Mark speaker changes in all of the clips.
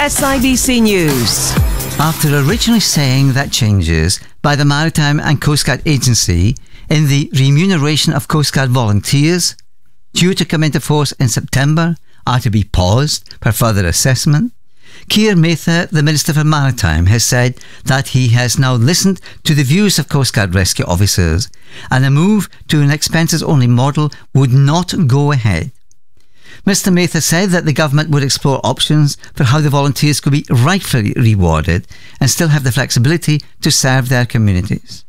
Speaker 1: SIBC News.
Speaker 2: After originally saying that changes by the Maritime and Coast Guard Agency in the remuneration of Coast Guard volunteers, due to come into force in September, are to be paused for further assessment, Keir Mather, the Minister for Maritime, has said that he has now listened to the views of Coast Guard rescue officers and a move to an expenses-only model would not go ahead. Mr Mather said that the government would explore options for how the volunteers could be rightfully rewarded and still have the flexibility to serve their communities.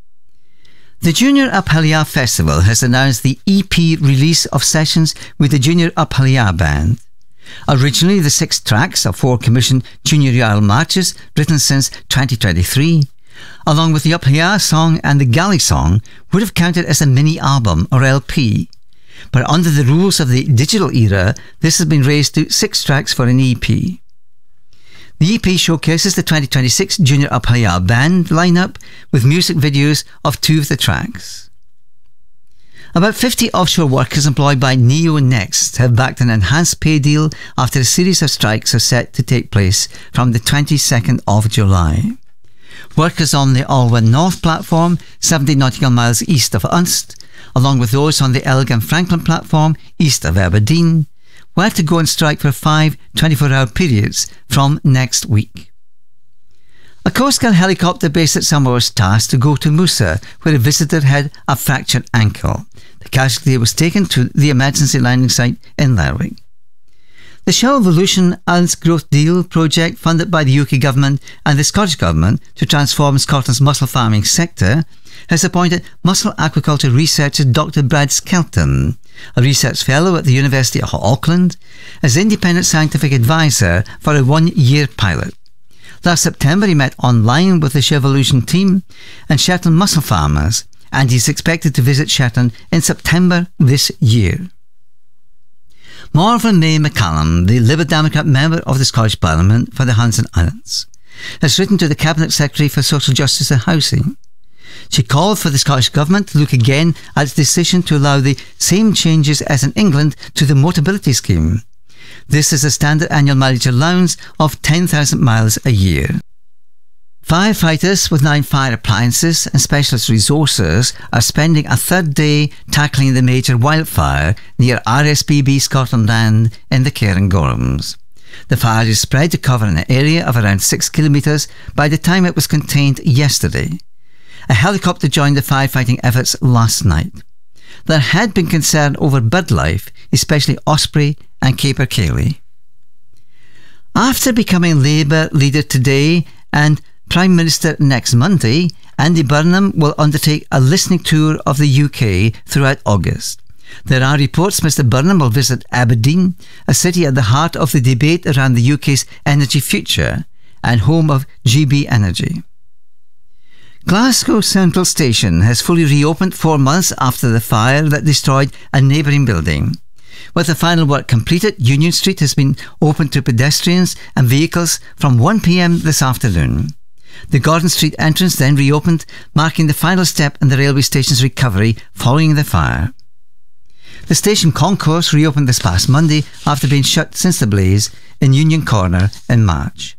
Speaker 2: The Junior Uphalia Festival has announced the EP release of sessions with the Junior Uphalia Band. Originally, the 6 tracks of 4 commissioned Junior Yarl marches written since 2023, along with the Uphalia song and the Galley song, would have counted as a mini-album or LP. But under the rules of the digital era, this has been raised to 6 tracks for an EP. The EP showcases the 2026 Junior Uphalia Band lineup with music videos of 2 of the tracks. About 50 offshore workers employed by NeoNext have backed an enhanced pay deal after a series of strikes are set to take place from the 22nd of July. Workers on the Alwyn North platform, 70 nautical miles east of Unst, along with those on the Elgin Franklin platform, east of Aberdeen, will have to go on strike for 5 24-hour periods from next week. A Coast Guard helicopter based at Samoa was tasked to go to Musa, where a visitor had a fractured ankle. The casualty was taken to the emergency landing site in Lerwick. The Shell Evolution Alliance Growth Deal project, funded by the UK Government and the Scottish Government to transform Scotland's mussel farming sector, has appointed mussel aquaculture researcher Dr Brad Skelton, a research fellow at the University of Auckland, as independent scientific advisor for a 1-year pilot. Last September he met online with the Chevolution team and Shetland mussel farmers, and he's expected to visit Shetland in September this year. Marvin May McCallum, the Liberal Democrat member of the Scottish Parliament for the Hanson Islands, has written to the Cabinet Secretary for Social Justice and Housing. She called for the Scottish Government to look again at its decision to allow the same changes as in England to the Motability Scheme. This is a standard annual mileage allowance of 10,000 miles a year. Firefighters with 9 fire appliances and specialist resources are spending a 3rd day tackling the major wildfire near RSPB Scotland Land in the Cairngorms. The fire is spread to cover an area of around 6 kilometres by the time it was contained yesterday. A helicopter joined the firefighting efforts last night. There had been concern over bird life, especially osprey and capercaillie. After becoming Labour leader today and Prime Minister next Monday, Andy Burnham will undertake a listening tour of the UK throughout August. There are reports Mr Burnham will visit Aberdeen, a city at the heart of the debate around the UK's energy future and home of GB Energy. Glasgow Central Station has fully reopened 4 months after the fire that destroyed a neighbouring building. With the final work completed, Union Street has been opened to pedestrians and vehicles from 1 p.m. this afternoon. The Gordon Street entrance then reopened, marking the final step in the railway station's recovery following the fire. The station concourse reopened this past Monday after being shut since the blaze in Union Corner in March.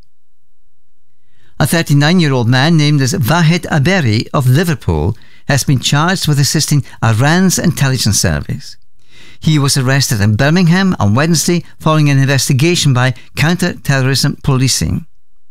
Speaker 2: A 39-year-old man named as Vahid Aberi of Liverpool has been charged with assisting Iran's intelligence service. He was arrested in Birmingham on Wednesday following an investigation by counter-terrorism policing.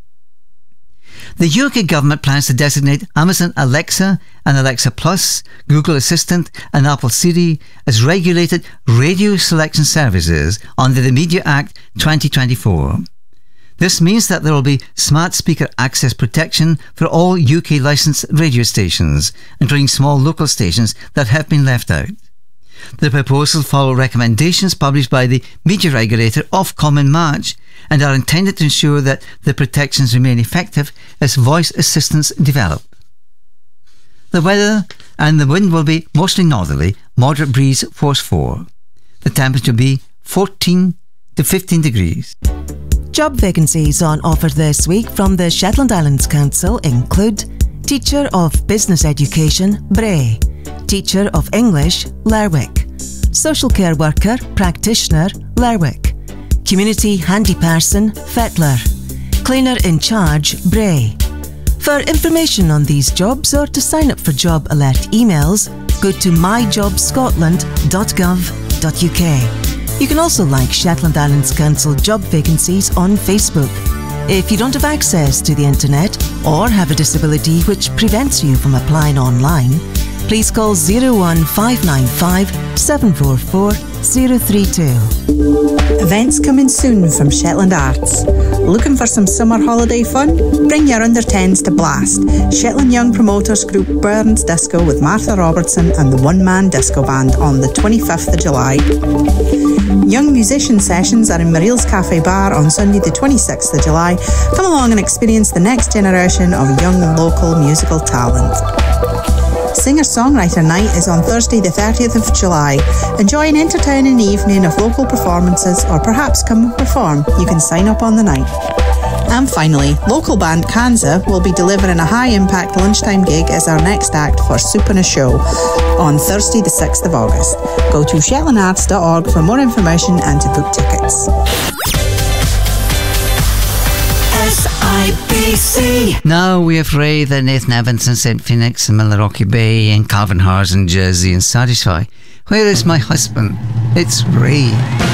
Speaker 2: The UK government plans to designate Amazon Alexa and Alexa Plus, Google Assistant and Apple Siri as regulated radio selection services under the Media Act 2024. This means that there will be smart speaker access protection for all UK licensed radio stations, including small local stations that have been left out. The proposals follow recommendations published by the media regulator Ofcom in March and are intended to ensure that the protections remain effective as voice assistants develop. The weather and the wind will be mostly northerly, moderate breeze force 4. The temperature will be 14 to 15 degrees.
Speaker 1: Job vacancies on offer this week from the Shetland Islands Council include Teacher of Business Education, Bray, Teacher of English, Lerwick, Social Care Worker, Practitioner, Lerwick, Community handy person, Fettler. Cleaner in charge, Bray. For information on these jobs or to sign up for job alert emails, go to myjobscotland.gov.uk. You can also like Shetland Islands Council job vacancies on Facebook. If you don't have access to the internet or have a disability which prevents you from applying online, please call 01595 744 032.
Speaker 3: Events coming soon from Shetland Arts. Looking for some summer holiday fun? Bring your under 10s to Blast, Shetland Young Promoters Group Burns Disco with Martha Robertson and the One Man Disco Band on the 25th of July. Young musician sessions are in Mariel's Cafe Bar on Sunday the 26th of July. Come along and experience the next generation of young local musical talent. Singer-songwriter night is on Thursday the 30th of July. Enjoy an entertaining evening of local performances or perhaps come and perform. You can sign up on the night. And finally, local band Kanza will be delivering a high-impact lunchtime gig as our next act for Soup and a Show on Thursday the 6th of August. Go to shetlandarts.org for more information and to book tickets.
Speaker 1: SIBC.
Speaker 2: Now we have Ray, then Nathan Evans and St. Phoenix and Milwaukee Bay and Calvin Harris and Jersey and Satisfy. Where is my husband? It's Ray.